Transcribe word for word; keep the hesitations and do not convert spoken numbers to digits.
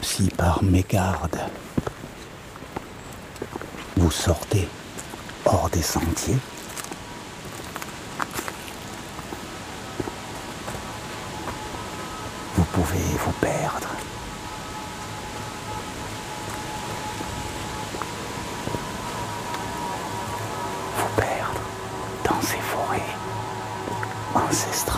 Si par mégarde vous sortez hors des sentiers, vous pouvez vous perdre. Vous perdre dans ces forêts ancestrales.